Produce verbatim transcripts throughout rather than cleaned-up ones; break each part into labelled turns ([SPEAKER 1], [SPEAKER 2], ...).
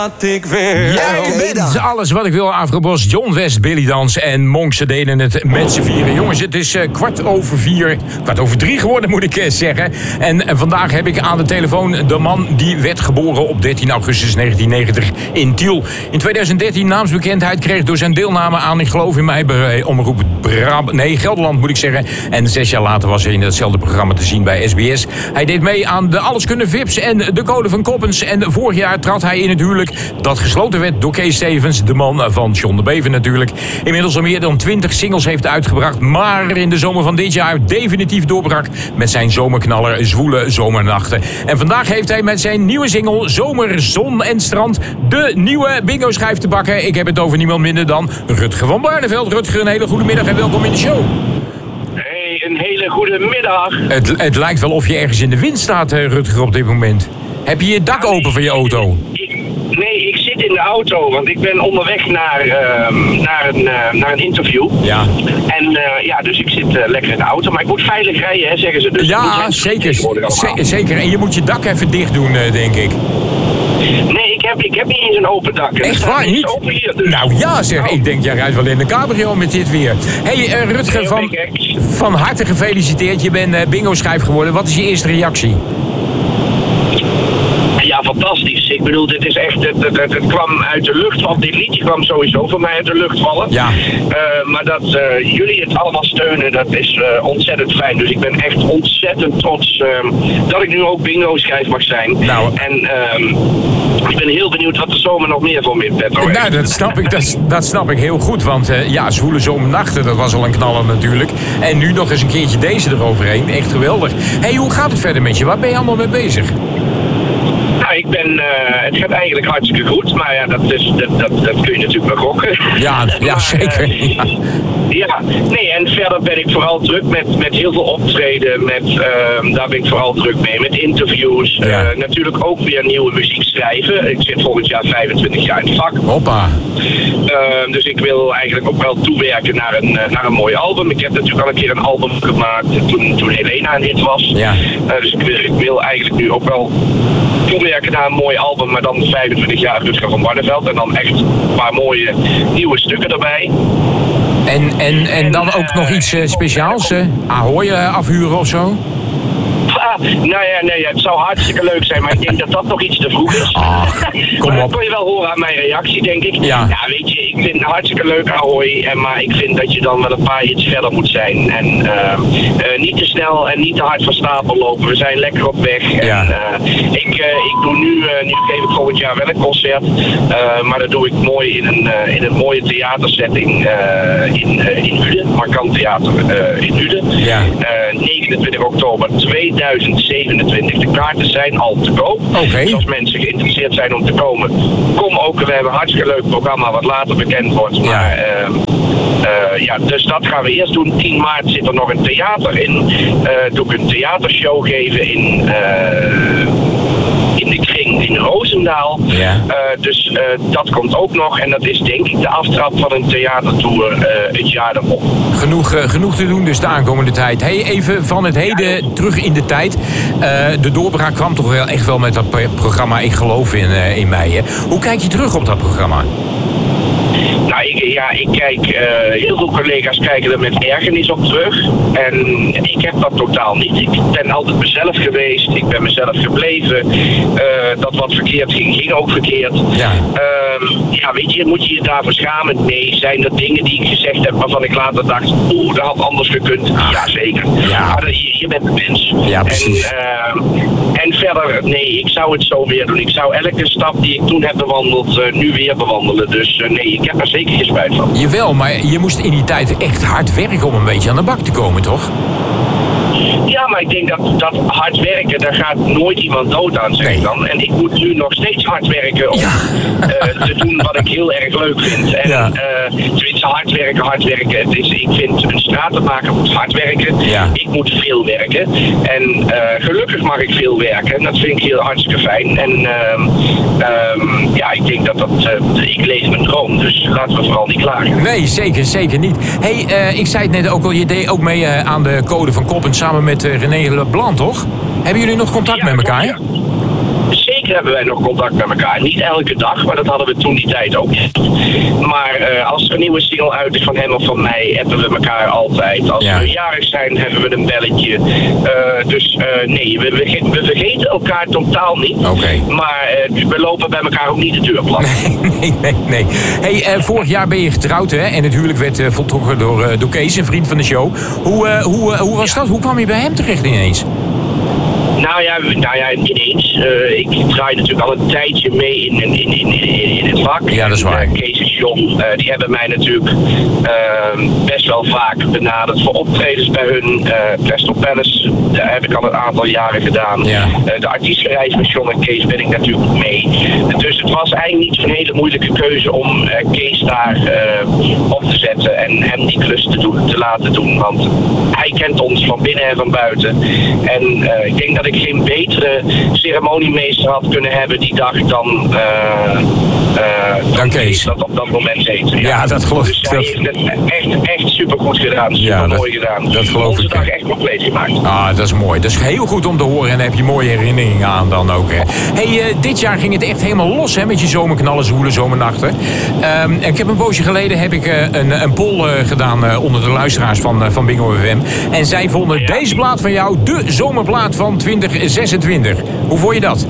[SPEAKER 1] Ik weer.
[SPEAKER 2] Jij okay, bent dan. Alles wat ik wil, Afrobos, John West, Billy Dans en Monk. Ze deden het met z'n vieren. Jongens, het is uh, kwart over vier, kwart over drie geworden moet ik uh, zeggen. En uh, vandaag heb ik aan de telefoon de man die werd geboren op dertien augustus negentien negentig in Tiel. In tweeduizend dertien naamsbekendheid kreeg door zijn deelname aan, ik geloof in mij, bij omroep Brab- nee, Gelderland moet ik zeggen. En zes jaar later was hij in hetzelfde programma te zien bij S B S. Hij deed mee aan de Alleskunde V I Ps en de Code van Koppens. En vorig jaar trad hij in het huwelijk dat gesloten werd door Kees Stevens, de man van John de Bever natuurlijk. Inmiddels al meer dan twintig singles heeft uitgebracht, maar in de zomer van dit jaar definitief doorbrak met zijn zomerknaller Zwoele Zomernachten. En vandaag heeft hij met zijn nieuwe single Zomer, Zon en Strand de nieuwe bingo schijf te bakken. Ik heb het over niemand minder dan Rutger van Barneveld. Rutger, een hele goede middag en welkom in de show.
[SPEAKER 3] Hey, een hele goede middag.
[SPEAKER 2] Het, het lijkt wel of je ergens in de wind staat, Rutger, op dit moment. Heb je je dak open van je auto?
[SPEAKER 3] Nee, ik zit in de auto, want ik ben onderweg naar, uh, naar, een, uh, naar een interview.
[SPEAKER 2] Ja.
[SPEAKER 3] En uh, ja, dus ik zit uh, lekker in de auto. Maar ik moet veilig rijden, hè, zeggen ze. Dus
[SPEAKER 2] ja, zeker. Z- zeker. En je moet je dak even dicht doen, uh, denk ik.
[SPEAKER 3] Nee, ik heb, ik heb niet eens een open dak.
[SPEAKER 2] Echt waar, niet?
[SPEAKER 3] Open hier, dus.
[SPEAKER 2] Nou ja, zeg.
[SPEAKER 3] Oh.
[SPEAKER 2] Ik denk, jij rijdt wel in de cabrio met dit weer. Hé, hey, uh, Rutger, van, van harte gefeliciteerd. Je bent uh, bingo-schijf geworden. Wat is je eerste reactie?
[SPEAKER 3] Ja, fantastisch. Ik bedoel, dit is echt, het, het, het, het kwam uit de lucht vallen. Dit liedje kwam sowieso voor mij uit de lucht vallen.
[SPEAKER 2] Ja.
[SPEAKER 3] Uh, maar dat uh, jullie het allemaal steunen, dat is uh, ontzettend fijn. Dus ik ben echt ontzettend trots uh, dat ik nu ook bingo-schijf mag zijn.
[SPEAKER 2] Nou.
[SPEAKER 3] En uh, ik ben heel benieuwd wat de zomer nog meer voor me in petto heeft.
[SPEAKER 2] Nou, dat snap ik, dat, dat snap ik heel goed. Want uh, ja, Zwoele Zomernachten, dat was al een knaller natuurlijk. En nu nog eens een keertje deze eroverheen. Echt geweldig. Hé, hey, hoe gaat het verder met je? Waar ben je allemaal mee bezig?
[SPEAKER 3] Ik ben, uh, het gaat eigenlijk hartstikke goed, maar ja, dat, is, dat, dat, dat kun je natuurlijk wel gokken.
[SPEAKER 2] Ja, ja
[SPEAKER 3] maar,
[SPEAKER 2] zeker.
[SPEAKER 3] Uh,
[SPEAKER 2] ja.
[SPEAKER 3] ja, nee, en verder ben ik vooral druk met, met heel veel optreden, met, uh, daar ben ik vooral druk mee, met interviews. Ja. Uh, natuurlijk ook weer nieuwe muziek schrijven. Ik zit volgend jaar vijfentwintig jaar in het vak.
[SPEAKER 2] Hoppa.
[SPEAKER 3] Uh, dus ik wil eigenlijk ook wel toewerken naar een, uh, naar een mooi album. Ik heb natuurlijk al een keer een album gemaakt toen, toen Helena een hit was.
[SPEAKER 2] Ja.
[SPEAKER 3] Uh, dus ik wil, ik wil eigenlijk nu ook wel toewerken naar een mooi album, maar dan vijfentwintig jaar Rutger van Barneveld. En dan echt een paar mooie nieuwe stukken erbij.
[SPEAKER 2] En, en, en dan ook uh, nog iets uh, speciaals? Uh, Ahoy uh, afhuren of zo?
[SPEAKER 3] Ah, nou ja, nee, het zou hartstikke leuk zijn, maar ik denk dat dat nog iets te vroeg is.
[SPEAKER 2] Ach, kom
[SPEAKER 3] maar dat
[SPEAKER 2] op.
[SPEAKER 3] kon je wel horen aan mijn reactie, denk ik.
[SPEAKER 2] Ja,
[SPEAKER 3] ja weet je, ik vind het hartstikke leuk Ahoy, en, maar ik vind dat je dan wel een paar iets verder moet zijn. En uh, uh, niet te snel en niet te hard van stapel lopen. We zijn lekker op weg.
[SPEAKER 2] Ja.
[SPEAKER 3] En, uh, ik, uh, ik doe nu, uh, nu geef ik volgend jaar wel een concert, uh, maar dat doe ik mooi in een, uh, in een mooie theatersetting uh, in, uh, in Uden, Markant Theater uh, in Uden.
[SPEAKER 2] Ja.
[SPEAKER 3] Uh, negenentwintig oktober tweeduizend zevenentwintig. De kaarten zijn al te koop.
[SPEAKER 2] Okay.
[SPEAKER 3] Dus als mensen geïnteresseerd zijn om te komen, kom ook. We hebben een hartstikke leuk programma wat later bekend wordt. Maar ja. Uh, uh, ja, dus dat gaan we eerst doen. tien maart zit er nog een theater in. Uh, doe ik een theatershow geven in... Uh, in de kring in Roosendaal.
[SPEAKER 2] Ja.
[SPEAKER 3] Uh, dus uh, dat komt ook nog. En dat is denk ik de aftrap van een theatertour uh, het jaar erop.
[SPEAKER 2] Genoeg, uh, genoeg te doen dus de aankomende tijd. Hey, even van het heden ja, terug in de tijd. Uh, de doorbraak kwam toch wel echt wel met dat programma Ik Geloof in, uh, in mij. Hè? Hoe kijk je terug op dat programma?
[SPEAKER 3] Nou, ik, ja, ik kijk, uh, heel veel collega's kijken er met ergernis op terug. En ik heb dat totaal niet. Ik ben altijd mezelf geweest. Ik ben mezelf gebleven. Uh, dat wat verkeerd ging, ging ook verkeerd.
[SPEAKER 2] Ja.
[SPEAKER 3] Uh, ja, weet je, moet je je daarvoor schamen? Nee, zijn er dingen die ik gezegd heb waarvan ik later dacht, oeh, dat had anders gekund? Ach. Ja, zeker.
[SPEAKER 2] Ja.
[SPEAKER 3] Maar je, je bent een mens.
[SPEAKER 2] Ja, precies.
[SPEAKER 3] En, uh, en verder, nee, ik zou het zo weer doen. Ik zou elke stap die ik toen heb bewandeld, uh, nu weer bewandelen. Dus uh, nee, ik heb er zeker geen spijt van.
[SPEAKER 2] Jawel, maar je moest in die tijd echt hard werken om een beetje aan de bak te komen, toch?
[SPEAKER 3] Ja, maar ik denk dat, dat hard werken, daar gaat nooit iemand dood aan, zeg ik dan. En ik moet nu nog steeds hard werken om ja. uh, te doen wat ik heel erg leuk vind. En ja. uh, tenminste, hard werken, hard werken. Het is, ik vind een stratenmaker moet hard werken. Ja. Ik moet veel werken. En uh, gelukkig mag ik veel werken. En dat vind ik heel hartstikke fijn. En uh, um, ja, ik denk dat dat... Uh, ik leef mijn droom, dus laten we vooral niet klagen.
[SPEAKER 2] Nee, zeker, zeker niet. Hey, uh, ik zei het net ook al, je deed ook mee uh, aan de Code van Koppens samen met uh, René Leblanc, toch? Hebben jullie nog contact ja, met elkaar?
[SPEAKER 3] Ja. Zeker hebben wij nog contact met elkaar. Niet elke dag, maar dat hadden we toen die tijd ook niet. Maar uh, als er een nieuwe single uit is van hem of van mij, appen we elkaar altijd. Als ja. we jarig zijn, hebben we een belletje. Uh, dus uh, nee, we, we, we vergeten elkaar totaal niet.
[SPEAKER 2] Okay.
[SPEAKER 3] Maar uh, we lopen bij elkaar ook niet de deur plat.
[SPEAKER 2] Nee, nee, nee. nee. Hey, uh, vorig jaar ben je getrouwd, hè? En het huwelijk werd uh, voltrokken door, uh, door Kees, een vriend van de show. Hoe, uh, hoe, uh, hoe was ja. dat? Hoe kwam je bij hem terecht ineens?
[SPEAKER 3] Nou ja, nou ja, ineens. Uh, ik draai natuurlijk al een tijdje mee in, in, in, in, in het vak.
[SPEAKER 2] Ja, dat is waar.
[SPEAKER 3] Uh, Kees en John, uh, die hebben mij natuurlijk uh, best wel vaak benaderd voor optredens bij hun. Uh, Crystal Palace, daar heb ik al een aantal jaren gedaan.
[SPEAKER 2] Ja.
[SPEAKER 3] Uh, de artiestenreis met John en Kees ben ik natuurlijk mee. Dus het was eigenlijk niet zo'n hele moeilijke keuze om uh, Kees daar uh, op te zetten en hem die klus te, doen, te laten doen. Want hij kent ons van binnen en van buiten. En uh, ik denk dat ik geen betere ceremoniemeester had kunnen hebben die dag dan, uh, uh,
[SPEAKER 2] dan Kees.
[SPEAKER 3] Dat op dat moment deed. Ja,
[SPEAKER 2] ja dat geloof ik.
[SPEAKER 3] Dus hij heeft het echt, echt super goed gedaan. Super
[SPEAKER 2] ja, dat,
[SPEAKER 3] mooi gedaan.
[SPEAKER 2] Dat geloof
[SPEAKER 3] Onze
[SPEAKER 2] ik.
[SPEAKER 3] dag echt compleet gemaakt.
[SPEAKER 2] Ah, dat is mooi. Dat is heel goed om te horen en daar heb je mooie herinneringen aan dan ook. Hè. Hey, uh, dit jaar ging het echt helemaal los hè, met je zomerknallen, zwoele zomernachten. Um, ik heb een poosje geleden heb ik uh, een, een poll uh, gedaan uh, onder de luisteraars van, uh, van Bingo F M. En zij vonden ja. deze plaat van jou de zomerplaat van twintig zesentwintig. Hoe vond je dat?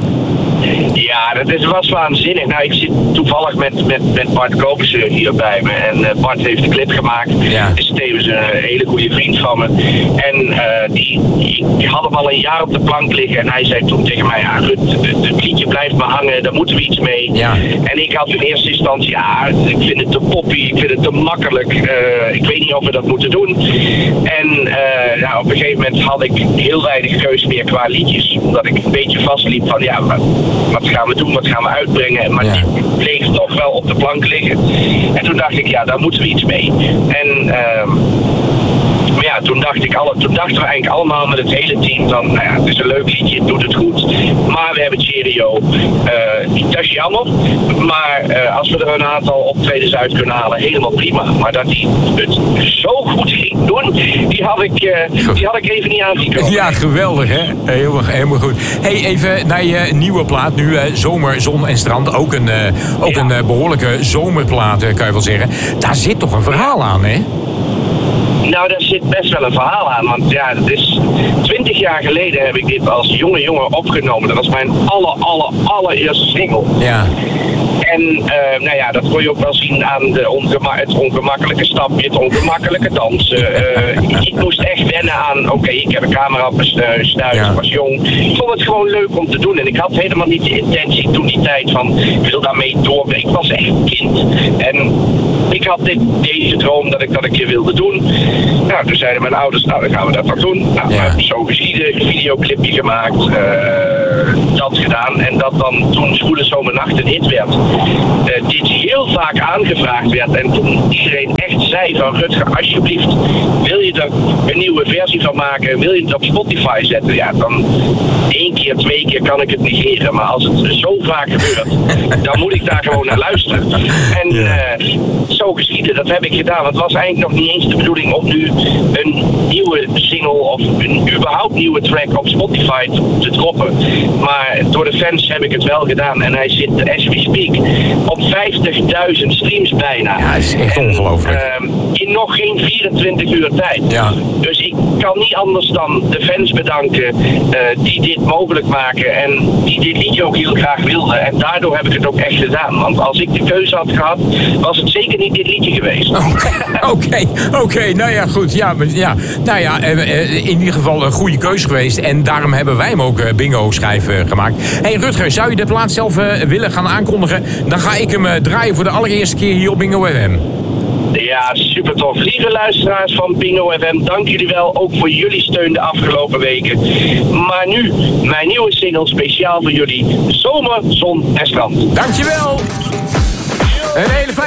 [SPEAKER 3] Ja, dat is, was waanzinnig. Nou, ik zit toevallig met, met, met Bart Kopersen hier bij me. En uh, Bart heeft de clip gemaakt.
[SPEAKER 2] Ja.
[SPEAKER 3] Is tevens een hele goede vriend van me. En uh, die, ik had hem al een jaar op de plank liggen. En hij zei toen tegen mij, ja, Rut, het liedje blijft me hangen. Daar moeten we iets mee.
[SPEAKER 2] Ja.
[SPEAKER 3] En ik had in eerste instantie, ja, ik vind het te poppy. Ik vind het te makkelijk. Uh, ik weet niet of we dat moeten doen. En uh, nou, op een gegeven moment had ik heel weinig keus meer qua liedjes. Omdat ik een beetje vastliep van, ja, maar wat gaan we doen, wat gaan we uitbrengen? Maar ja. die bleef toch wel op de plank liggen. En toen dacht ik, ja, daar moeten we iets mee. En uh, maar ja, toen, dacht ik alle, toen dachten we eigenlijk allemaal met het hele team dan, nou ja, het is een leuk liedje, het doet het goed. Maar we hebben Cheerio. Uh, dat is jammer. Maar uh, als we er een aantal optredens uit kunnen halen, helemaal prima. Maar dat hij het zo goed ging doen, die had ik, uh, die had ik even niet aangekomen.
[SPEAKER 2] Ja, geweldig hè? Helemaal, helemaal goed. Hey, even naar je nieuwe plaat nu, uh, Zomer, Zon en Strand. Ook een, uh, ook ja. een uh, behoorlijke zomerplaat, uh, kan je wel zeggen. Daar zit toch een verhaal aan, hè?
[SPEAKER 3] Nou, daar zit best wel een verhaal aan. Want ja, het is twintig jaar geleden heb ik dit als jonge jongen opgenomen. Dat was mijn aller, aller, allereerste single.
[SPEAKER 2] Ja.
[SPEAKER 3] En uh, nou ja, dat kon je ook wel zien aan de ongema- het ongemakkelijke stapje, het ongemakkelijke dansen. Uh, ik, ik moest echt wennen aan, oké, okay, ik heb een camera op mijn snuit, ja. ik was jong. Ik vond het gewoon leuk om te doen. En ik had helemaal niet de intentie toen die tijd van, ik wil daarmee door. Ik was echt een kind. En ik had dit, deze droom dat ik dat een keer wilde doen. Nou, toen zeiden mijn ouders, nou, dan gaan we dat toch doen. Nou, ja. we hebben zo geschieden, een videoclipje gemaakt, uh, dat gedaan. En dat dan toen Zwoele Zomernacht een hit werd. Uh, dit heel vaak aangevraagd werd. En toen iedereen echt zei van, Rutger, alsjeblieft, wil je er een nieuwe versie van maken? Wil je het op Spotify zetten? Ja, dan één keer, twee keer kan ik het negeren. Maar als het zo vaak gebeurt, dan moet ik daar gewoon naar luisteren. En uh, zo geschieden, dat heb ik gedaan. Want het was eigenlijk nog niet eens de bedoeling om nu een nieuwe single of een überhaupt nieuwe track op Spotify te, te droppen. Maar door de fans heb ik het wel gedaan. En hij zit, as we speak, op vijftigduizend streams bijna.
[SPEAKER 2] Ja, dat is echt en, ongelooflijk.
[SPEAKER 3] Uh, in nog geen vierentwintig uur tijd.
[SPEAKER 2] Ja.
[SPEAKER 3] Dus ik kan niet anders dan de fans bedanken uh, die dit mogelijk maken en die dit liedje ook heel graag wilden. En daardoor heb ik het ook echt gedaan. Want als ik de keuze had gehad, was het zeker niet dit liedje geweest.
[SPEAKER 2] Oké, okay, oké. Okay, nou ja, goed. Ja, ja, nou ja, in ieder geval een goede keuze geweest. En daarom hebben wij hem ook bingo-schijf gemaakt. Hey Rutger, zou je de plaat zelf willen gaan aankondigen? Dan ga ik hem draaien voor de allereerste keer hier op Bingo F M.
[SPEAKER 3] Ja, super tof. Lieve luisteraars van Bingo F M, dank jullie wel. Ook voor jullie steun de afgelopen weken. Maar nu, mijn nieuwe single speciaal voor jullie. Zomer, Zon en Strand.
[SPEAKER 2] Dankjewel. Een hele fijne